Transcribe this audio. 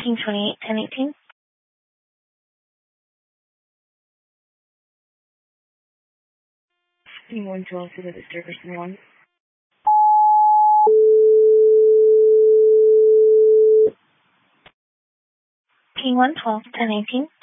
King 28, 10, 18. King 112 to the Jefferson 1. King 112, 10, 18.